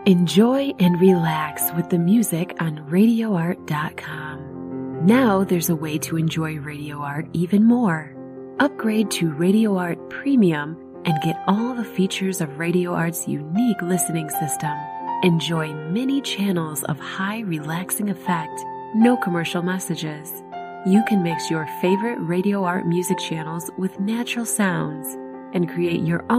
Enjoy and relax with the music on RadioArt.com. Now there's a way to enjoy Radio Art even more. Upgrade to Radio Art Premium and get all the features of Radio Art's unique listening system. Enjoy many channels of high relaxing effect, no commercial messages. You can mix your favorite Radio Art music channels with natural sounds and create your own